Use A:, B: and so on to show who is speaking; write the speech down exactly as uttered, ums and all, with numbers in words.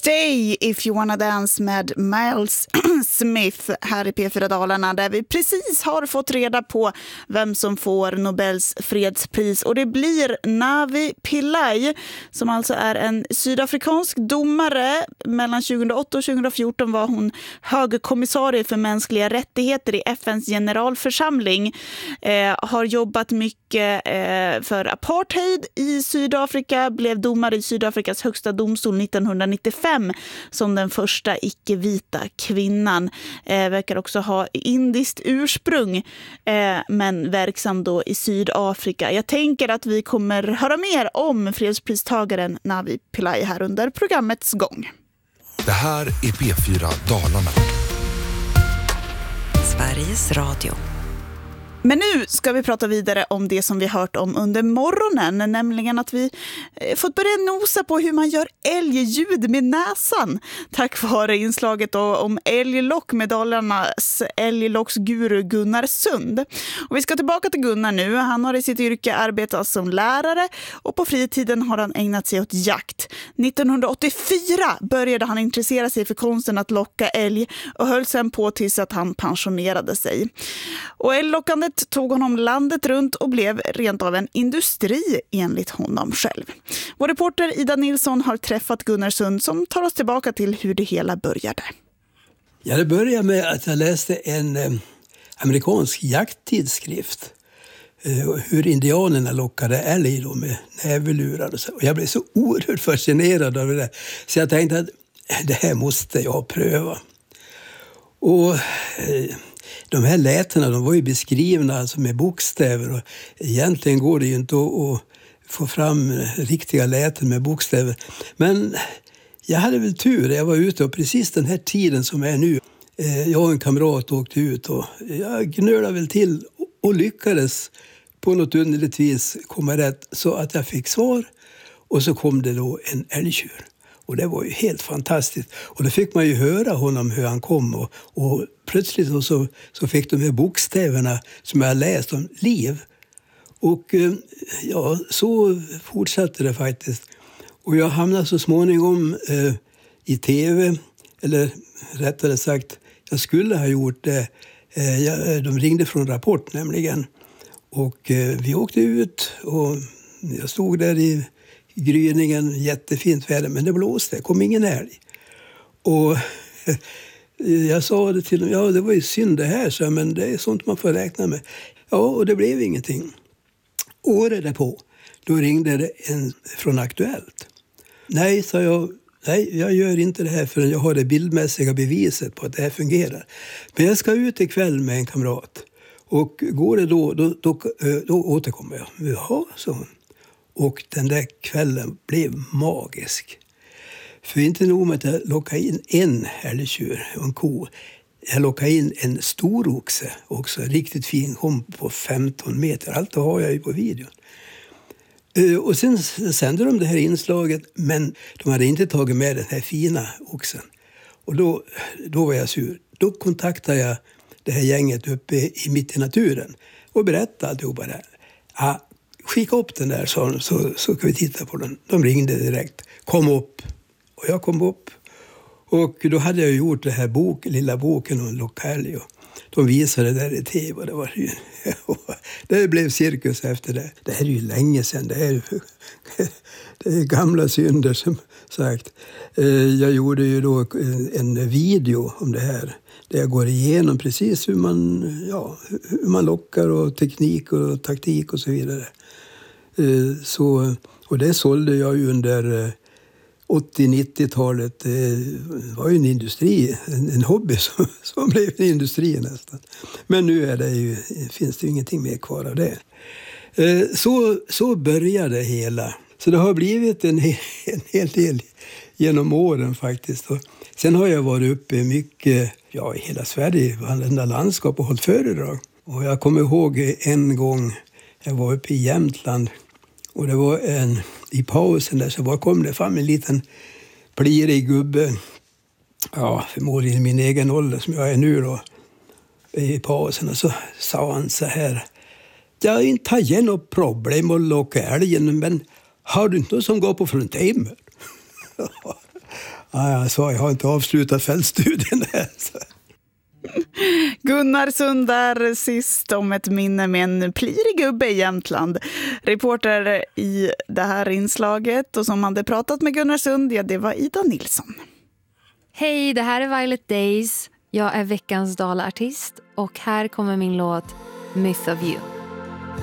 A: Stay if you wanna dance med Miles Smith här i P fyra Dalarna, där vi precis har fått reda på vem som får Nobels fredspris, och det blir Navi Pillay, som alltså är en sydafrikansk domare. Mellan tjugohundraåtta och tjugohundrafjorton var hon högkommissarie för mänskliga rättigheter i F N:s generalförsamling. Eh, har jobbat mycket eh, för apartheid i Sydafrika, blev domare i Sydafrikas högsta domstol nittonhundranittiofem som den första icke-vita kvinnan. Eh, verkar också ha indiskt ursprung, eh, men verksam då i Sydafrika. Jag tänker att vi kommer höra mer om fredspristagaren Navi Pillay här under programmets gång.
B: Det här är P fyra Dalarna.
C: Sveriges Radio.
A: Men nu ska vi prata vidare om det som vi hört om under morgonen, nämligen att vi fått börja nosa på hur man gör älgljud med näsan, tack vare inslaget då om älglock med Dalarnas älglocksguru Gunnar Sund. Och vi ska tillbaka till Gunnar nu. Han har i sitt yrke arbetat som lärare, och på fritiden har han ägnat sig åt jakt. nittonhundraåttiofyra började han intressera sig för konsten att locka älg och höll sedan på tills att han pensionerade sig. Och älglockandet tog honom landet runt och blev rent av en industri enligt honom själv. Vår reporter Ida Nilsson har träffat Gunnar Sund som tar oss tillbaka till hur det hela började.
D: Ja, det började med att jag läste en eh, amerikansk jakttidskrift. Eh, hur indianerna lockade älg då med nävelurar och så. Och jag blev så oerhört fascinerad av det där. Så jag tänkte att det här måste jag pröva. Och... Eh, De här lätena, de var ju beskrivna alltså med bokstäver, och egentligen går det ju inte att, att få fram riktiga läten med bokstäver. Men jag hade väl tur, jag var ute och precis den här tiden som är nu, jag och en kamrat åkte ut och jag gnölade väl till och lyckades på något underligt vis komma rätt så att jag fick svar, och så kom det då en älgtjur. Och det var ju helt fantastiskt. Och då fick man ju höra honom hur han kom. Och, och plötsligt så, så fick de här bokstäverna som jag läst om liv. Och ja, så fortsatte det faktiskt. Och jag hamnade så småningom eh, i tv. Eller rättare sagt, jag skulle ha gjort det. Eh, jag, de ringde från Rapport nämligen. Och eh, vi åkte ut och jag stod där i... gryningen, jättefint väder, men det blåste, det kom ingen älg. Och jag sa det till dem, ja det var ju synd det här, så, men det är sånt man får räkna med. Ja, och det blev ingenting. Året därpå, då ringde det en från Aktuellt. Nej, sa jag, nej jag gör inte det här förrän jag har det bildmässiga beviset på att det här fungerar. Men jag ska ut ikväll med en kamrat. Och går det då, då, då, då återkommer jag. Jaha, sa hon. Och den där kvällen blev magisk. För inte nog med att jag lockade in en älgtjur och en ko. Jag lockade in en stor oxe också. Riktigt fin, kom på femton meter. Allt det har jag ju på videon. Och sen sände de det här inslaget. Men de hade inte tagit med den här fina oxen. Och då, då var jag sur. Då kontaktade jag det här gänget uppe i mitt i naturen. Och berättade alltihopa det. Ja, skicka upp den där, så, så, så kan vi titta på den. De ringde direkt. Kom upp. Och jag kom upp. Och då hade jag gjort det här bok, lilla boken om lokal. De visade det där i tv. Det, var ju, det blev cirkus efter det. Det här är ju länge sedan. Det är, det är gamla synder som sagt. Jag gjorde ju då en video om det här. Där jag går igenom precis hur man, ja, hur man lockar och teknik och taktik och så vidare. Så, och det sålde jag ju under åttio-nittiotalet. Det var ju en industri, en, en hobby som, som blev en industri nästan. Men nu är det ju, finns det ju ingenting mer kvar av det. Så, så började det hela. Så det har blivit en, en hel del genom åren faktiskt. Och sen har jag varit uppe mycket, ja, i hela Sverige, varenda landskap och hållit föredrag. Och jag kommer ihåg en gång jag var uppe i Jämtland. Och det var en, i pausen där så var, kom det fram en liten plirig gubbe. Ja, förmodligen min egen ålder som jag är nu då. I pausen, och så sa han så här. Jag inte har jag något problem att locka älgen, men har du inte något som går på fruntimmer? Ja, jag sa, jag har inte avslutat fältstudien.
A: Gunnar Sundar sist om ett minne med en plirig gubbe i Jämtland. Reporter i det här inslaget och som hade pratat med Gunnar Sund, ja, det var Ida Nilsson.
C: Hej, det här är Violet Days. Jag är veckans Dala-artist och här kommer min låt Myth of You.